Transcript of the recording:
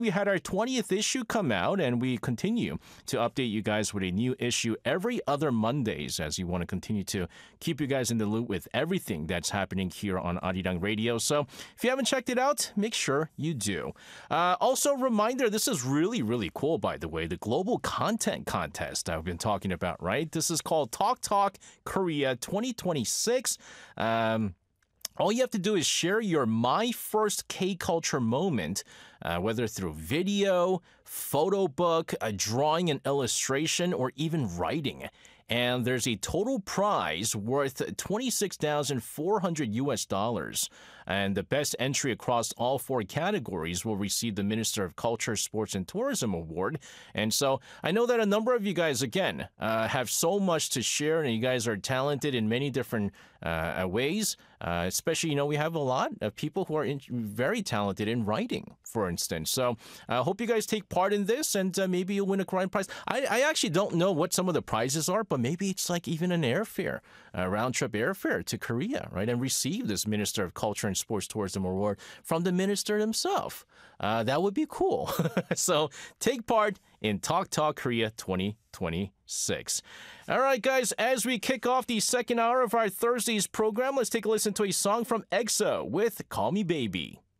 We had our 20th issue come out, and we continue to update you guys with a new issue every other Mondays as you want to continue to keep you guys in the loop with everything that's happening here on Arirang Radio. So if you haven't checked it out, make sure you do. Also, reminder, this is really, really cool, by the way, the Global Content Contest I've been talking about, right? This is called Talk Talk Korea 2026. All you have to do is share your My First K-Culture moment, whether through video, photo book, a drawing and illustration, or even writing. And there's a total prize worth $26,400. And the best entry across all four categories will receive the Minister of Culture, Sports, and Tourism Award. And so I know that a number of you guys, again, have so much to share, and you guys are talented in many different ways. Especially, we have a lot of people who are very talented in writing, for instance. So I hope you guys take part in this, and maybe you'll win a grand prize. I actually don't know what some of the prizes are, but maybe it's like even an airfare, a round-trip airfare to Korea, right? And receive this Minister of Culture and Sports Tourism Award from the minister himself. That would be cool. So take part in Talk Talk Korea 2026. All right, guys, as we kick off the second hour of our Thursday's program, let's take a listen to a song from EXO with Call Me Baby.